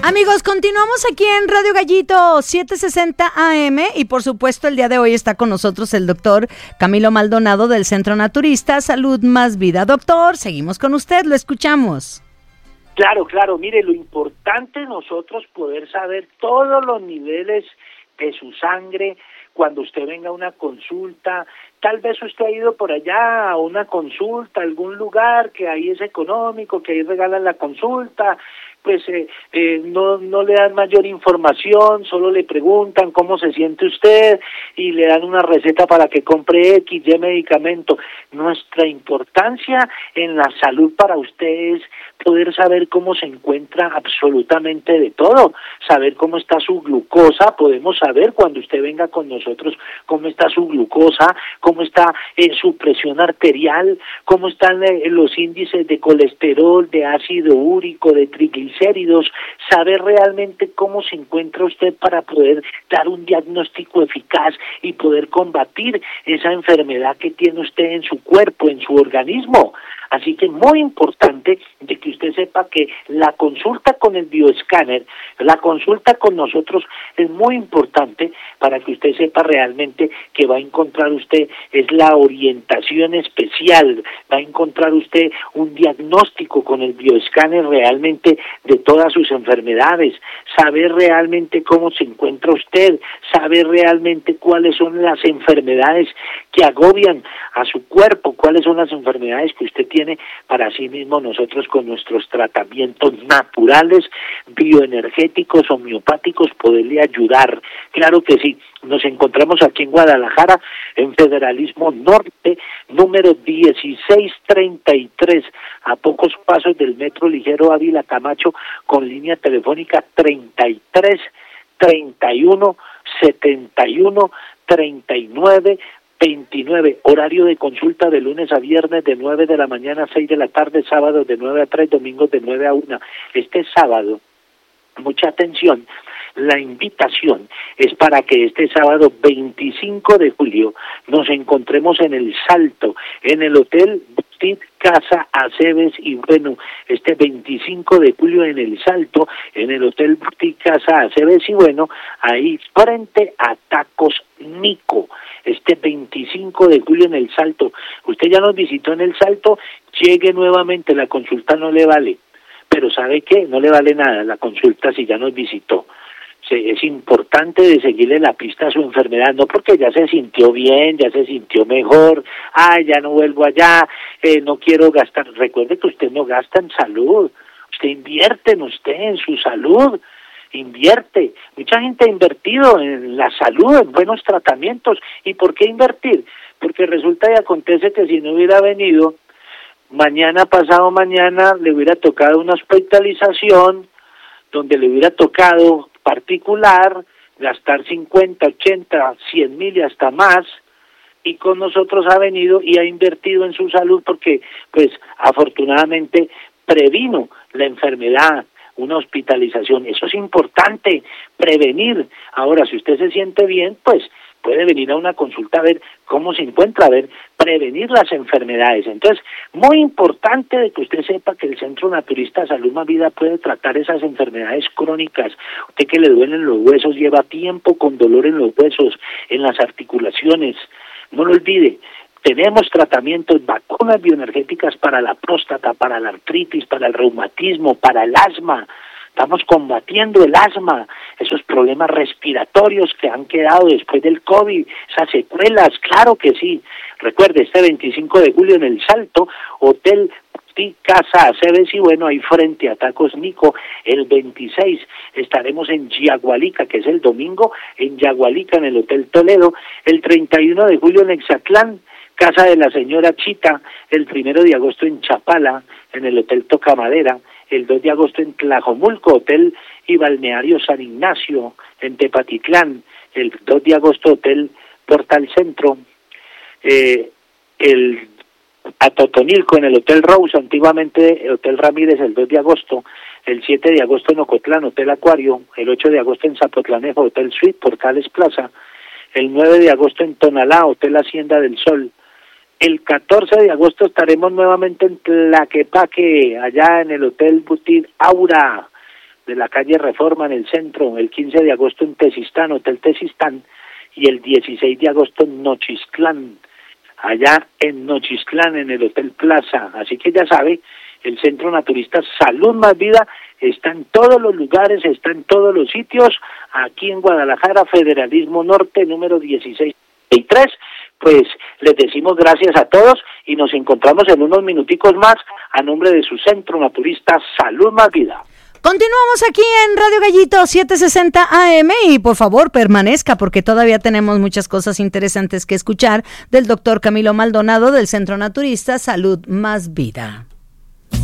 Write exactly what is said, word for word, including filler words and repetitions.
Amigos, continuamos aquí en Radio Gallito setecientos sesenta A M y por supuesto el día de hoy está con nosotros el doctor Camilo Maldonado del Centro Naturista Salud Más Vida. Doctor, seguimos con usted, lo escuchamos. Claro, claro, mire, lo importante es nosotros poder saber todos los niveles de su sangre cuando usted venga a una consulta. Tal vez usted ha ido por allá a una consulta, a algún lugar que ahí es económico, que ahí regalan la consulta, pues eh, eh, no no le dan mayor información, solo le preguntan cómo se siente usted y le dan una receta para que compre X, Y medicamento. Nuestra importancia en la salud para usted es poder saber cómo se encuentra absolutamente de todo, saber cómo está su glucosa. Podemos saber cuando usted venga con nosotros cómo está su glucosa, cómo está eh, su presión arterial, cómo están eh, los índices de colesterol, de ácido úrico, de triglicéridos, saber realmente cómo se encuentra usted para poder dar un diagnóstico eficaz y poder combatir esa enfermedad que tiene usted en su cuerpo, en su organismo. Así que muy importante de que usted sepa que la consulta con el bioescáner, la consulta con nosotros es muy importante para que usted sepa realmente que va a encontrar usted es la orientación especial, va a encontrar usted un diagnóstico con el bioescáner realmente de todas sus enfermedades, saber realmente cómo se encuentra usted, saber realmente cuáles son las enfermedades que agobian a su cuerpo, cuáles son las enfermedades que usted tiene para sí mismo. Nosotros con nuestros tratamientos naturales, bioenergéticos, homeopáticos, poderle ayudar. Claro que sí, nos encontramos aquí en Guadalajara, en Federalismo Norte, número dieciséis treinta y tres, a pocos pasos del Metro Ligero Ávila Camacho, con línea telefónica treinta y tres, treinta y uno, setenta y uno, treinta y nueve, veintinueve, horario de consulta de lunes a viernes de nueve de la mañana a seis de la tarde, sábados de nueve a tres, domingos de nueve a una. Este sábado, mucha atención, la invitación es para que este sábado veinticinco de julio nos encontremos en El Salto, en el Hotel Boutique Casa Aceves y bueno, este veinticinco de julio en El Salto, en el Hotel Boutique Casa Aceves y bueno, ahí frente a Tacos Nico, este veinticinco de julio en El Salto. Usted ya nos visitó en El Salto, llegue nuevamente, la consulta no le vale, pero ¿sabe qué? No le vale nada la consulta si ya nos visitó. Es importante de seguirle la pista a su enfermedad, no porque ya se sintió bien, ya se sintió mejor, ay, ya no vuelvo allá, eh, no quiero gastar. Recuerde que usted no gasta en salud, usted invierte en usted, en su salud, invierte. Mucha gente ha invertido en la salud, en buenos tratamientos. ¿Y por qué invertir? Porque resulta y acontece que si no hubiera venido, mañana, pasado mañana, le hubiera tocado una hospitalización, donde le hubiera tocado particular, gastar cincuenta, ochenta, cien mil y hasta más, y con nosotros ha venido y ha invertido en su salud porque, pues, afortunadamente previno la enfermedad, una hospitalización. Eso es importante, prevenir. Ahora, si usted se siente bien, pues, puede venir a una consulta a ver cómo se encuentra, a ver, prevenir las enfermedades. Entonces, muy importante de que usted sepa que el Centro Naturista Salud Más Vida puede tratar esas enfermedades crónicas. Usted que le duelen los huesos, lleva tiempo con dolor en los huesos, en las articulaciones. No lo olvide, tenemos tratamientos, vacunas bioenergéticas para la próstata, para la artritis, para el reumatismo, para el asma. Estamos combatiendo el asma, esos problemas respiratorios que han quedado después del COVID, esas secuelas, claro que sí. Recuerde, este veinticinco de julio en El Salto, Hotel Casa Aceves y bueno, ahí frente a Tacos Nico. El veintiséis estaremos en Yagualica, que es el domingo, en Yagualica, en el Hotel Toledo. El treinta y uno de julio en Exatlán, Casa de la Señora Chita. El primero de agosto en Chapala, en el Hotel Tocamadera. El dos de agosto en Tlajomulco, Hotel y Balneario San Ignacio, en Tepatitlán. El dos de agosto, Hotel Portal Centro. Eh, el a Totonilco, en el Hotel Rose, antiguamente Hotel Ramírez, el dos de agosto. El siete de agosto en Ocotlán, Hotel Acuario. El ocho de agosto en Zapotlanejo, Hotel Suite, Portales Plaza. El nueve de agosto en Tonalá, Hotel Hacienda del Sol. El catorce de agosto estaremos nuevamente en Tlaquepaque, allá en el Hotel Boutique Aura, de la calle Reforma en el centro, el quince de agosto en Tesistán, Hotel Tesistán, y el dieciséis de agosto en Nochistlán, allá en Nochistlán, en el Hotel Plaza. Así que ya sabe, el Centro Naturista Salud Más Vida está en todos los lugares, está en todos los sitios, aquí en Guadalajara, Federalismo Norte, número dieciséis y tres. Pues les decimos gracias a todos y nos encontramos en unos minuticos más a nombre de su Centro Naturista Salud Más Vida. Continuamos aquí en Radio Gallito setecientos sesenta A M y por favor permanezca porque todavía tenemos muchas cosas interesantes que escuchar del doctor Camilo Maldonado del Centro Naturista Salud Más Vida.